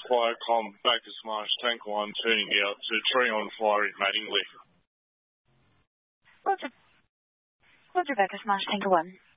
fire com, Bacchus Marsh, Tanker 1, turning out to tree on fire in Mattingly. Roger Bacchus Marsh, Tanker 1.